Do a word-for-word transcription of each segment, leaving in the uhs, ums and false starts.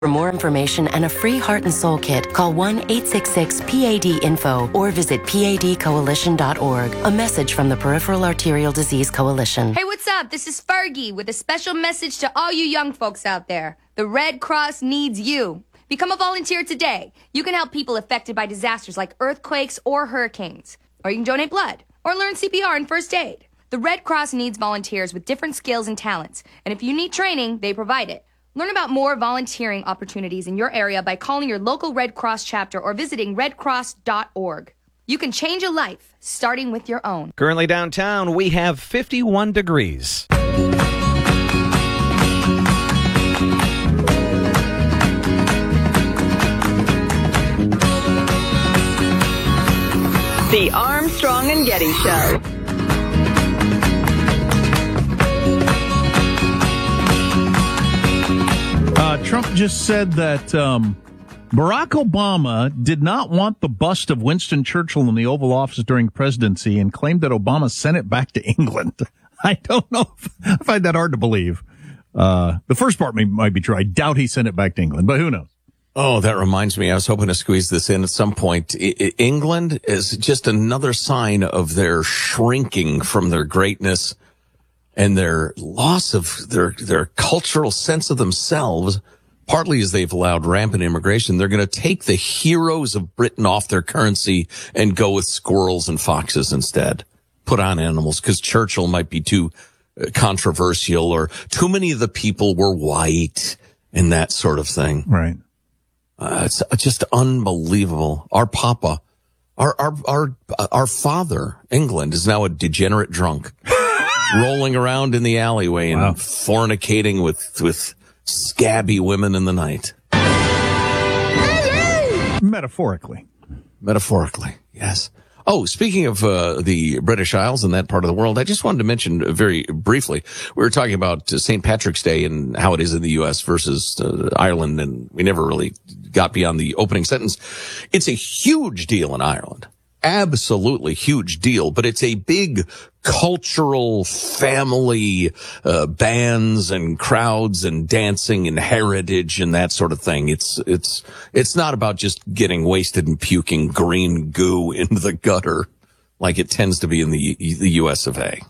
For more information and a free heart and soul kit, call one eight six six P A D info or visit P A D coalition dot org. A message from the Peripheral Arterial Disease Coalition. Hey, what's up? This is Fergie with a special message to all you young folks out there. The Red Cross needs you. Become a volunteer today. You can help people affected by disasters like earthquakes or hurricanes. Or you can donate blood or learn C P R and first aid. The Red Cross needs volunteers with different skills and talents. And if you need training, they provide it. Learn about more volunteering opportunities in your area by calling your local Red Cross chapter or visiting red cross dot org. You can change a life, starting with your own. Currently downtown, we have fifty-one degrees. The Armstrong and Getty Show. Uh, Trump just said that um, Barack Obama did not want the bust of Winston Churchill in the Oval Office during presidency and claimed that Obama sent it back to England. I don't know. If, I find that hard to believe. Uh, the first part may, might be true. I doubt he sent it back to England, but who knows? Oh, that reminds me. I was hoping to squeeze this in at some point. I- I- England is just another sign of their shrinking from their greatness and their loss of their, their cultural sense of themselves, partly as they've allowed rampant immigration. They're going to take the heroes of Britain off their currency and go with squirrels and foxes instead. Put on animals, because Churchill might be too controversial or too many of the people were white and that sort of thing. Right. Uh, it's just unbelievable. Our papa, our, our, our, our father, England, is now a degenerate drunk. Rolling around in the alleyway and wow. fornicating with, with scabby women in the night. Metaphorically. Metaphorically, yes. Oh, speaking of uh, the British Isles and that part of the world, I just wanted to mention very briefly, we were talking about uh, Saint Patrick's Day and how it is in the U S versus uh, Ireland, and we never really got beyond the opening sentence. It's a huge deal in Ireland. Absolutely huge deal, but it's a big cultural family, uh, bands and crowds and dancing and heritage and that sort of thing. It's, it's, it's not about just getting wasted and puking green goo into the gutter like it tends to be in the, the U S of A.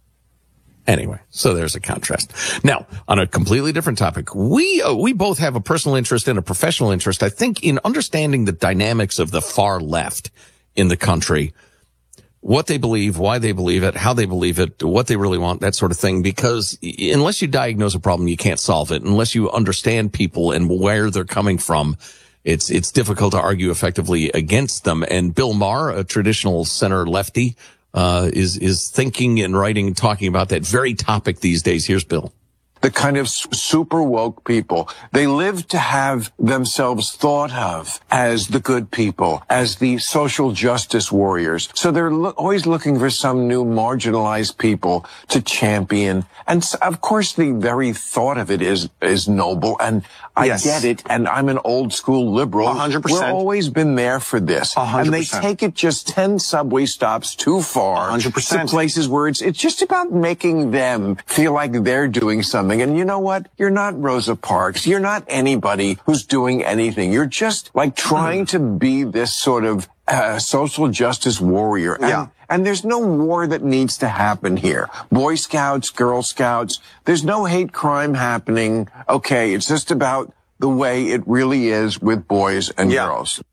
Anyway, so there's a contrast. Now, on a completely different topic, we, uh, we both have a personal interest and a professional interest, I think, in understanding the dynamics of the far left in the country, what they believe, why they believe it, how they believe it, what they really want, that sort of thing. Because unless you diagnose a problem, you can't solve it. Unless you understand people and where they're coming from, it's it's difficult to argue effectively against them. And Bill Maher, a traditional center lefty, uh, is is thinking and writing and talking about that very topic these days. Here's Bill. The kind of super woke people. They live to have themselves thought of as the good people, as the social justice warriors. So they're lo- always looking for some new marginalized people to champion. And so, of course, the very thought of it is, is noble. And I yes. get it. And I'm an old school liberal. one hundred percent. We've always been there for this. one hundred percent. And they take it just ten subway stops too far. one hundred percent. To places where it's, it's just about making them feel like they're doing something. And you know what? You're not Rosa Parks. You're not anybody who's doing anything. You're just like trying to be this sort of uh, social justice warrior. And, yeah. and there's no war that needs to happen here. Boy Scouts, Girl Scouts, there's no hate crime happening. Okay, it's just about the way it really is with boys and yeah. girls.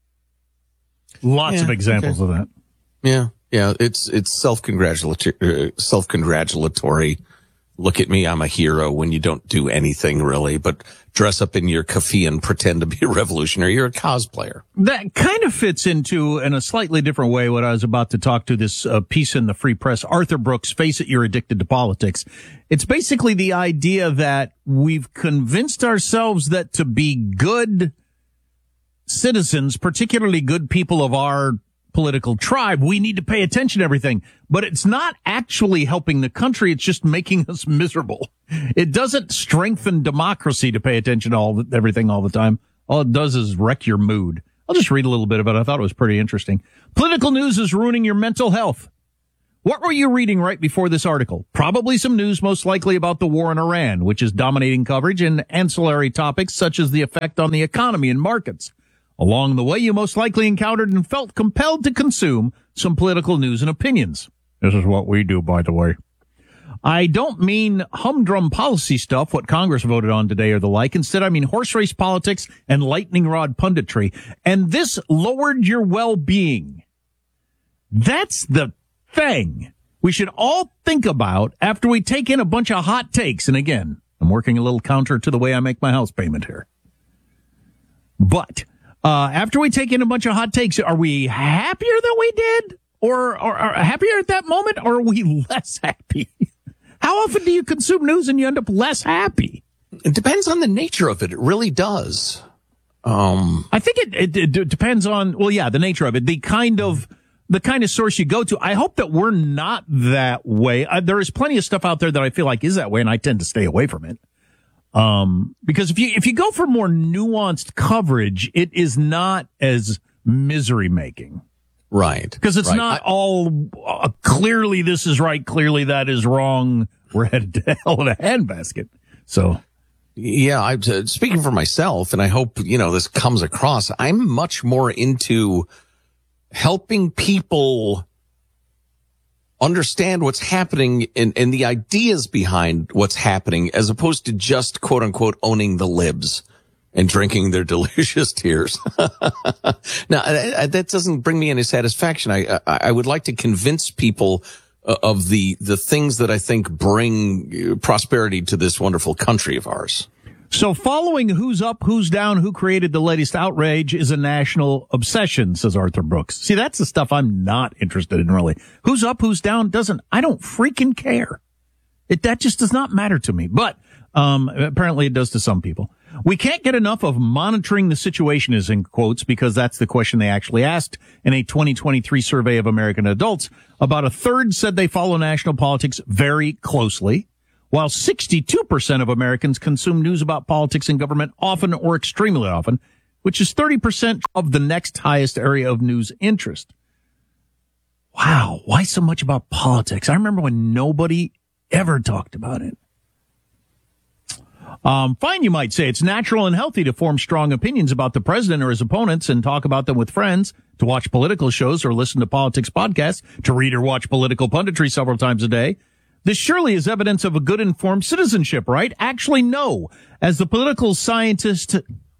Lots yeah, of examples okay. of that. Yeah, yeah. It's it's self-congratulatory. Uh, self-congratulatory. Look at me, I'm a hero, when you don't do anything really, but dress up in your keffiyeh and pretend to be a revolutionary. You're a cosplayer. That kind of fits into, in a slightly different way, what I was about to talk to, this uh, piece in the Free Press. Arthur Brooks, Face It, You're Addicted to Politics. It's basically the idea that we've convinced ourselves that to be good citizens, particularly good people of our political tribe, we need to pay attention to everything. But it's not actually helping the country. It's just making us miserable. It doesn't strengthen democracy to pay attention to all everything all the time. All it does is wreck your mood. I'll just read a little bit of it. I thought it was pretty interesting. Political news is ruining your mental health. What were you reading right before this article? Probably some news, most likely about the war in Iran, which is dominating coverage, and ancillary topics such as the effect on the economy and markets. Along the way, you most likely encountered and felt compelled to consume some political news and opinions. This is what we do, by the way. I don't mean humdrum policy stuff, what Congress voted on today or the like. Instead, I mean horse race politics and lightning rod punditry. And this lowered your well-being. That's the thing we should all think about after we take in a bunch of hot takes. And again, I'm working a little counter to the way I make my house payment here. But uh after we take in a bunch of hot takes, are we happier than we did? Or, or, or happier at that moment? Or are we less happy? How often do you consume news and you end up less happy? It depends on the nature of it. It really does. Um, I think it, it, it depends on, well, yeah, the nature of it, the kind of, the kind of source you go to. I hope that we're not that way. Uh, there is plenty of stuff out there that I feel like is that way, and I tend to stay away from it. Um, because if you, if you go for more nuanced coverage, it is not as misery making. Right. Because it's right. not I, all uh, clearly this is right, clearly that is wrong. We're headed to hell in a handbasket. So. Yeah, I'm uh, speaking for myself, and I hope, you know, this comes across. I'm much more into helping people understand what's happening and, and the ideas behind what's happening, as opposed to just, quote unquote, owning the libs and drinking their delicious tears. Now, that doesn't bring me any satisfaction. I, I, I would like to convince people of the, the things that I think bring prosperity to this wonderful country of ours. So following who's up, who's down, who created the latest outrage is a national obsession, says Arthur Brooks. See, that's the stuff I'm not interested in, really. Who's up, who's down doesn't, I don't freaking care. It, that just does not matter to me. But, um, apparently it does to some people. We can't get enough of monitoring the situation, is in quotes, because that's the question they actually asked in a twenty twenty-three survey of American adults. About a third said they follow national politics very closely, while sixty-two percent of Americans consume news about politics and government often or extremely often, which is thirty percent of the next highest area of news interest. Wow, why so much about politics? I remember when nobody ever talked about it. Um, fine, you might say. It's natural and healthy to form strong opinions about the president or his opponents and talk about them with friends, to watch political shows or listen to politics podcasts, to read or watch political punditry several times a day. This surely is evidence of a good informed citizenship, right? Actually, no. As the political scientist,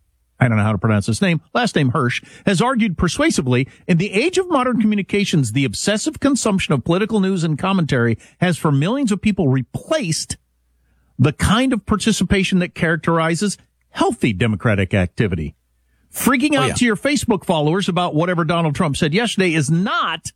I don't know how to pronounce his name, last name Hirsch, has argued persuasively, in the age of modern communications, the obsessive consumption of political news and commentary has for millions of people replaced the kind of participation that characterizes healthy democratic activity. Freaking out oh, yeah. to your Facebook followers about whatever Donald Trump said yesterday is not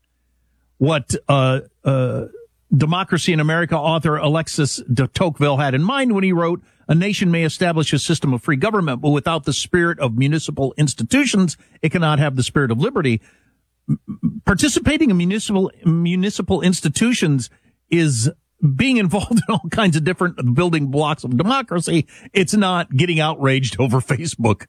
what uh uh Democracy in America author Alexis de Tocqueville had in mind when he wrote, "A nation may establish a system of free government, but without the spirit of municipal institutions, it cannot have the spirit of liberty." Participating in municipal municipal institutions is being involved in all kinds of different building blocks of democracy. It's not getting outraged over Facebook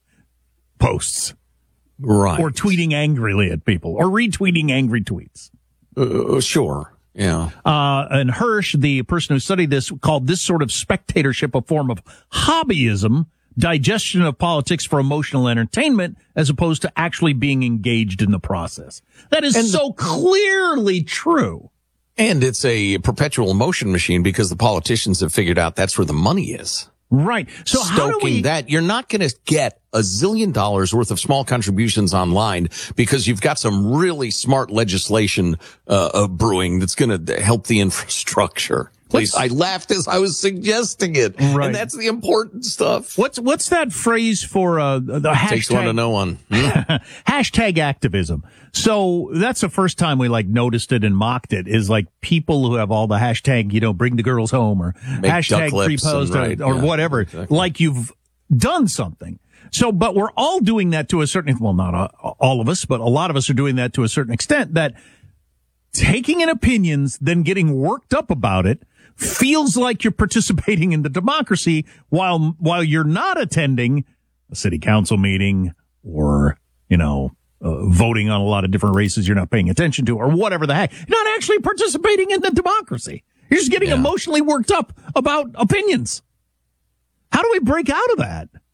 posts. Right. Or tweeting angrily at people, or retweeting angry tweets. Uh, sure. Yeah. Uh, and Hirsch, the person who studied this, called this sort of spectatorship a form of hobbyism, digestion of politics for emotional entertainment, as opposed to actually being engaged in the process. That is and so clearly true. And it's a perpetual motion machine because the politicians have figured out that's where the money is. Right. So Stoking how do we that, you're not going to get a zillion dollars worth of small contributions online because you've got some really smart legislation uh, uh brewing that's going to help the infrastructure. Please, I laughed as I was suggesting it, right. And that's the important stuff. What's what's that phrase for uh, the hashtag? Takes one to know one. Hmm? Hashtag activism. So that's the first time we like noticed it and mocked it. Is like people who have all the hashtag, you know, bring the girls home or Make hashtag free post or, right, or yeah, whatever. Exactly. Like you've done something. So, but we're all doing that to a certain. Well, not all of us, but a lot of us are doing that to a certain extent. That taking in opinions, then getting worked up about it, feels like you're participating in the democracy while while you're not attending a city council meeting or, you know, uh, voting on a lot of different races you're not paying attention to, or whatever the heck. You're not actually participating in the democracy. You're just getting Yeah. emotionally worked up about opinions. How do we break out of that?